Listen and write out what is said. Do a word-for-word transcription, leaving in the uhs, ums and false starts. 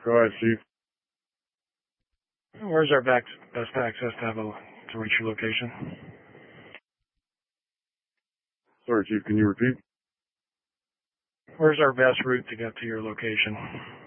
Go ahead, Chief. Where's our best, best access to have a, to reach your location? Sorry, Chief, can you repeat? Where's our best route to get to your location?